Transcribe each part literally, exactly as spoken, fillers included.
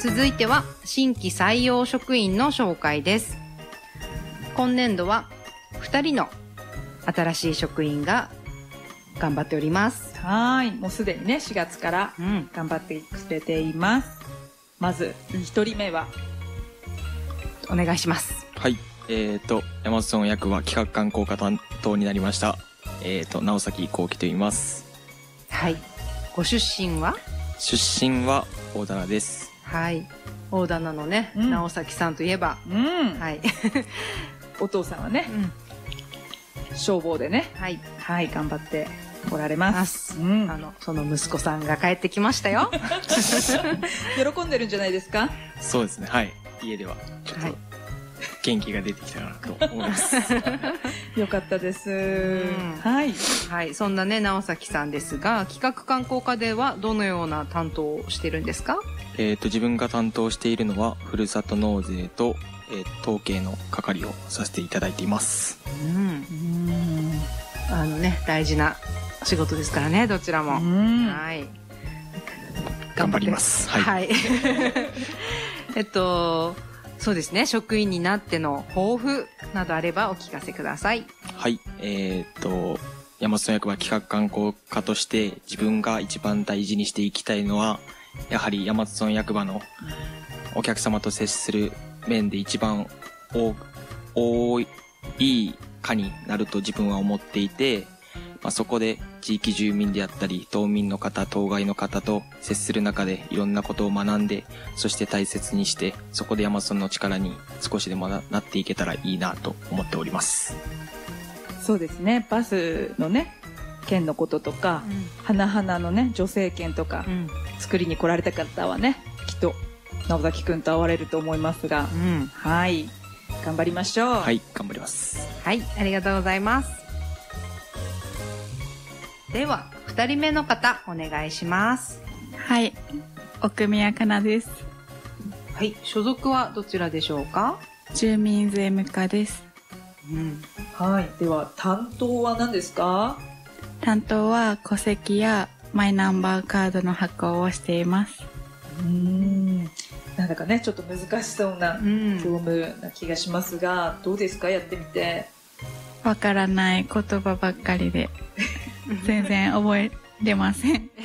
続いては新規採用職員の紹介です。今年度はふたりの新しい職員が頑張っております。 はい、もうすでにねしがつから頑張ってくれています。うん、まずひとりめは、 お願いします。 はい、えーと大和村役場企画観光課担当になりました、えーと直崎幸喜と言います。 はい、ご出身は？ 出身は大棚です。 はい、大棚のね、うん、直崎さんといえば、 うん、 はいお父さんはね、うん、消防でね、 はい、 はい、頑張っておられます。 うん、あのその息子さんが帰ってきましたよ。 喜んでるんじゃないですか？ そうですね、はい、家ではちょっと、はい、元気が出てきたかなと思います。 よかったです。うん、はい、 はい、そんなね直崎さんですが、企画観光課ではどのような担当をしてるんですか？ えーと自分が担当しているのはふるさと納税と、えー、統計の係をさせていただいています。 うん、うん、あのね大事な仕事ですからね、どちらも。はい、 頑張ります。はい、 はい、えっとそうですね、職員になっての抱負などあればお聞かせください。 はい、えー、っと大和村役場企画観光課として自分が一番大事にしていきたいのは、やはり大和村役場のお客様と接する面で一番多い課になると自分は思っていて、まあ、そこで地域住民であったり島民の方、島外の方と接する中でいろんなことを学んで、そして大切にして、そこで大和村の力に少しでも な, なっていけたらいいなと思っております。 そうですね、バスのね券のこととか、うん、花々のね女性券とか、うん、作りに来られた方はねきっと直崎くんと会われると思いますが、うん、はい、頑張りましょう。 はい、頑張ります。 はい、ありがとうございます。ではふたりめの方お願いします。 はい、奥宮かなです。 はい、所属はどちらでしょうか？ 住民税務課です。 うん、はい、では担当は何ですか？ 担当は戸籍やマイナンバーカードの発行をしています。 うーん、なんだかねちょっと難しそうな業務な気がしますが、どうですか、やってみて。 わからない言葉ばっかりで全然覚えれません。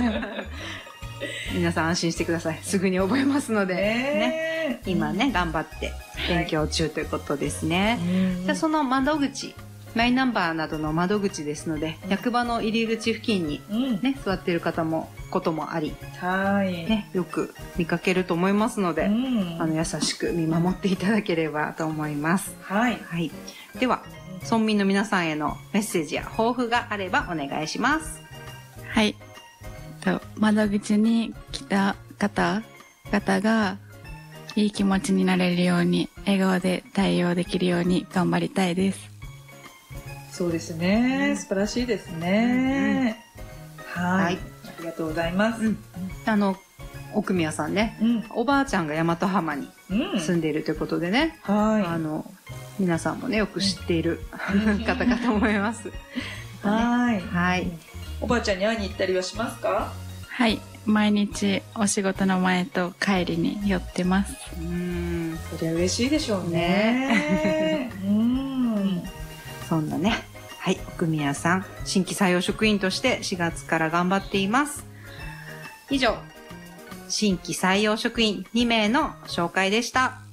皆さん安心してください、すぐに覚えますので、ね、今ね頑張って勉強中ということですね。はい、じゃあその窓口、マイナンバーなどの窓口ですので、役場の入り口付近に、ね、うん、座っている方もこともあり、 はい、 ね、よく見かけると思いますので、うん、あの優しく見守っていただければと思います。 はい、 はい、では村民の皆さんへのメッセージや抱負があればお願いします。 はい、と窓口に来た方々がいい気持ちになれるように、笑顔で対応できるように頑張りたいです。 そうですね、うん、素晴らしいですね。うんうん、はい、はい、ありがとうございます。うん、 あの奥宮さんね、うん、おばあちゃんが大和浜に住んでいるということでね、うん、はい、あの皆さんもねよく知っている、うん、方かと思います。 はい、 はい、 おばあちゃんに会いに行ったりはしますか？ はい、毎日お仕事の前と帰りに寄ってます。 うーん、そりゃ嬉しいでしょうね。うーん、 そんなね、はい、奥宮さん新規採用職員としてしがつから頑張っています。以上、新規採用職員にめいの紹介でした。